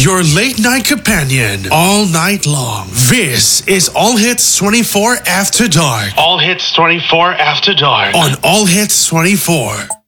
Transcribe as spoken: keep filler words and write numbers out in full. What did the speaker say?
your late night companion, all night long. This is All Hits twenty-four After Dark. All Hits twenty-four After Dark. On All Hits twenty-four.